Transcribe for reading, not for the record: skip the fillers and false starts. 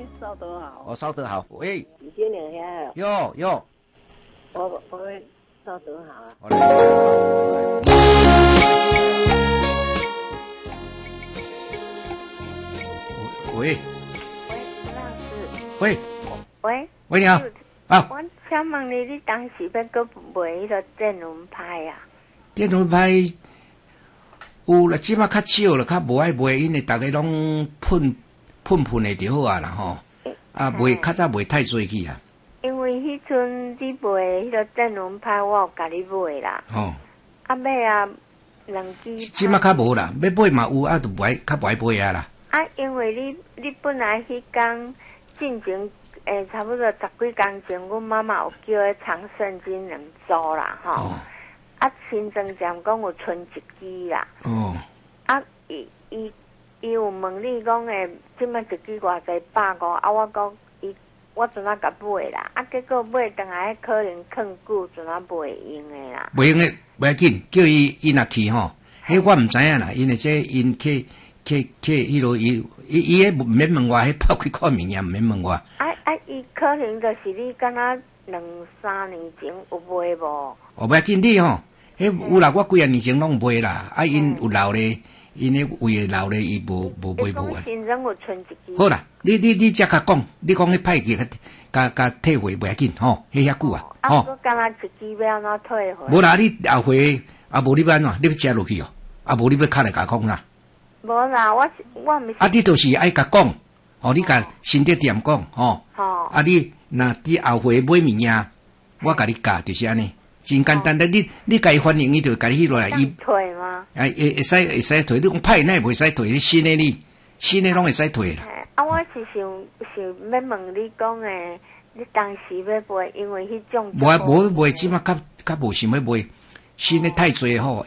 邵德好。 哦，邵德好，喂， 你先两下。 有， 我会邵德好啊。 我来。喂， 吴老师。 喂， 喂， 你好。啊， 我想问你当时要搁买迄个电轮拍啊？ 电轮拍有啦，即马较少啦，较无爱卖，因为大家拢喷的就好啊啦吼。啊，卖较早卖太多去啊。 因为迄阵你买迄个电轮拍，我有甲你买啦。 吼。 啊尾啊，两支。 即马较无啦，要买嘛有，啊，就无爱较无爱买啊啦。 啊，因为你本来迄天进前。差不多10几天前，阮妈妈有叫迄长圣经2组啦，吼。 哦。 啊，新庄站讲有剩1支啦。 哦。 啊，伊有问你讲即摆1支偌济150，啊，我讲我阵仔甲买啦，啊，结果买倒来可能囥久，阵仔袂用的啦。 袂用的，袂要紧，叫伊若去吼，迄我毋知影啦，因为这因去迄落伊迄毋免问我，迄跑去看物件毋免问我。 伊可能就是你敢若2-3年前有买无？ 哦，袂要紧你吼，迄有啦，我几啊年前拢买啦，啊，因有留咧，因迄位留咧，伊无买无啊。 新庄有剩1支。 好啦，你则甲讲，你讲迄派去甲退回袂要紧吼，迄遐久啊。 啊，我敢若1支要安怎退回？ 无啦，你后回啊，无你要安怎？你要食落去哦，啊，无你要敲来甲讲啦。 无啦，我毋是。 啊，你就是爱甲讲，哦，你甲新店店讲，吼。 哦。 啊，你若伫后回买物件，我甲你教就是安尼，真简单的。你甲伊反映，伊就甲你迄落来，伊退吗？ 会使退。你讲歹那袂使退，新的拢会使退啦。 啊，我是想要问你讲你当时要买，因为迄种。 无买，即马较无想要买。新的太侪吼，